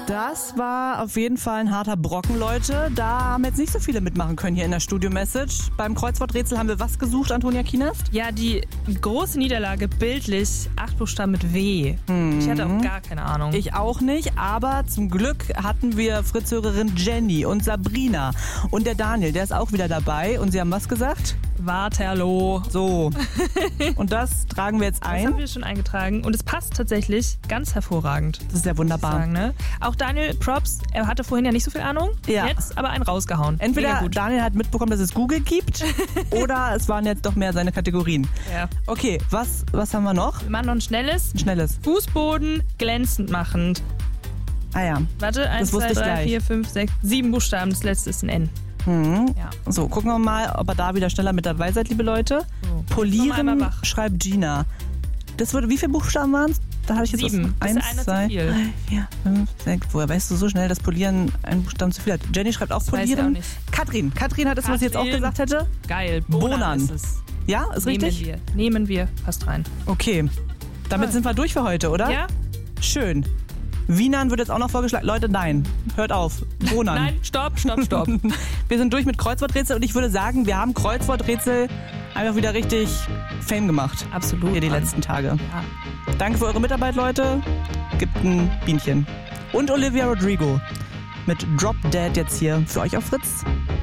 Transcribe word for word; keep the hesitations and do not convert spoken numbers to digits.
Das war auf jeden Fall ein harter Brocken, Leute. Da haben jetzt nicht so viele mitmachen können hier in der Studio-Message. Beim Kreuzworträtsel haben wir was gesucht, Antonia Kienast? Ja, die große Niederlage, bildlich, acht Buchstaben mit W. Hm. Ich hatte auch gar keine Ahnung. Ich auch nicht, aber zum Glück hatten wir Fritz-Hörerin Jenny und Sabrina. Und der Daniel, der ist auch wieder dabei. Und sie haben was gesagt? Waterloo. So. Und das tragen wir jetzt ein. Das haben wir schon eingetragen. Und es passt tatsächlich ganz hervorragend. Das ist ja wunderbar. Sagen, ne? Auch Daniel, Props, er hatte vorhin ja nicht so viel Ahnung. Ja. Jetzt aber einen rausgehauen. Entweder Daniel hat mitbekommen, dass es Google gibt, oder es waren jetzt doch mehr seine Kategorien. Ja. Okay, was, was haben wir noch? Wir machen noch ein schnelles. Ein schnelles. Fußboden glänzend machend. Ah ja. Warte, eins, zwei, drei, vier, fünf, sechs, sieben Buchstaben. Das letzte ist ein N. Hm. Ja. So, gucken wir mal, ob ihr da wieder schneller mit dabei seid, liebe Leute. So. Polieren, schreibt Gina. Das würde, wie viele Buchstaben waren es? Da habe ich jetzt sieben. Was, eins, zwei, drei, vier, fünf, sechs. Woher weißt du so schnell, dass Polieren einen Buchstaben zu viel hat? Jenny schreibt auch das Polieren. Weiß ich auch nicht. Katrin. Katrin hat das, Katrin. Was ich jetzt auch gesagt hätte. Geil. Bonan. Bonan ist es. Ja, ist Nehmen richtig? Wir. Nehmen wir. Passt rein. Okay. Damit oh. sind wir durch für heute, oder? Ja. Schön. Wienern wird jetzt auch noch vorgeschlagen. Leute, nein. Hört auf. Bonan. Nein, stopp, stopp, stopp. Wir sind durch mit Kreuzworträtsel und ich würde sagen, wir haben Kreuzworträtsel einfach wieder richtig Fame gemacht. Absolut. Hier die Mann. letzten Tage. Ja. Danke für eure Mitarbeit, Leute. Gibt ein Bienchen. Und Olivia Rodrigo mit Drop Dead jetzt hier für euch auf Fritz.